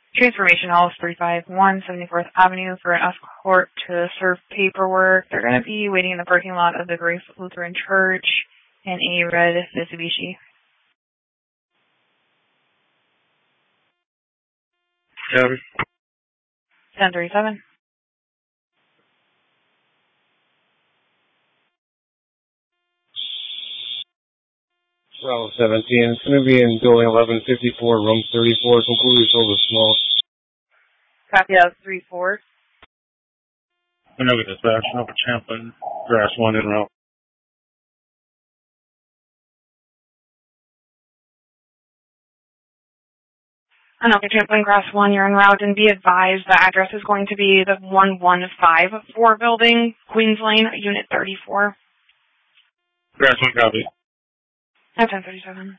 Transformation House, 351 74th Avenue for an escort to serve paperwork. They're going to be waiting in the parking lot of the Grace Lutheran Church in a red Mitsubishi. 1037. Bravo 17. It's going to be in building 1154, room 34, completely filled with smoke. Copy out 3-4. Whenever dispatch, Alpha Champlin, grass 1 en route. On Alpha Champlin, grass 1, you're en route, and be advised the address is going to be the 115-4 building, Queens Lane, Unit 34. Grass 1 copy. 1037.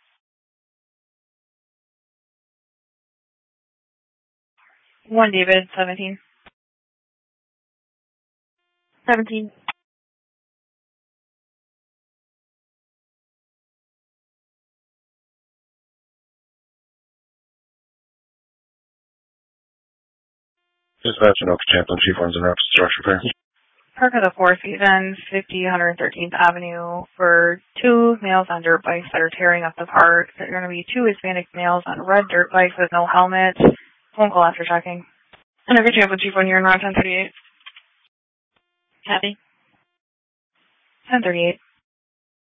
1 David, 17. 17. Dispatch and Alpha Champlin, Chief runs en route to structure repair. Park of the Four Seasons, 113th Avenue for 2 males on dirt bikes that are tearing up the park. There are going to be 2 Hispanic males on red dirt bikes with no helmets. Phone call after checking. And Alpha Champlin, Chief 1, you're en route, 1038. Happy. 1038.